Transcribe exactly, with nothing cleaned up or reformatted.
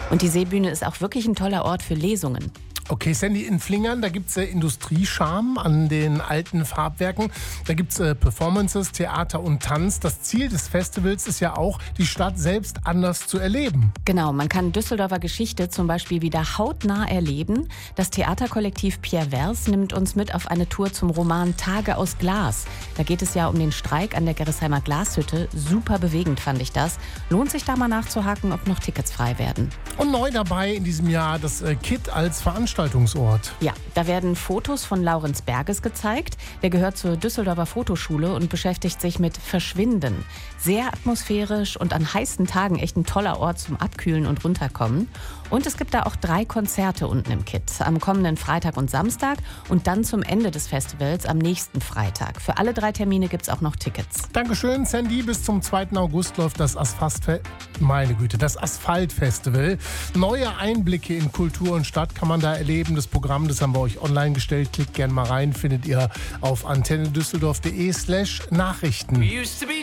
Und die Seebühne ist auch wirklich ein toller Ort für Lesungen. Okay, Sandy, in Flingern, da gibt es äh, Industriescharm an den alten Farbwerken. Da gibt es äh, Performances, Theater und Tanz. Das Ziel des Festivals ist ja auch, die Stadt selbst anders zu erleben. Genau, man kann Düsseldorfer Geschichte zum Beispiel wieder hautnah erleben. Das Theaterkollektiv Pierre Vers nimmt uns mit auf eine Tour zum Roman Tage aus Glas. Da geht es ja um den Streik an der Gerresheimer Glashütte. Super bewegend fand ich das. Lohnt sich da mal nachzuhaken, ob noch Tickets frei werden. Und neu dabei in diesem Jahr das äh, K I T als Veranstaltungsort. Ja, da werden Fotos von Laurenz Berges gezeigt. Der gehört zur Düsseldorfer Fotoschule und beschäftigt sich mit Verschwinden. Sehr atmosphärisch und an heißen Tagen echt ein toller Ort zum Abkühlen und Runterkommen. Und es gibt da auch drei Konzerte unten im K I T. Am kommenden Freitag und Samstag und dann zum Ende des Festivals am nächsten Freitag. Für alle drei Termine gibt es auch noch Tickets. Dankeschön, Sandy. Bis zum zweiten August läuft das Asphalt, meine Güte, das Asphaltfestival. Neue Einblicke in Kultur und Stadt kann man da erleben. Das Programm, das haben wir euch online gestellt. Klickt gerne mal rein, findet ihr auf antennedüsseldorf punkt de slash Nachrichten.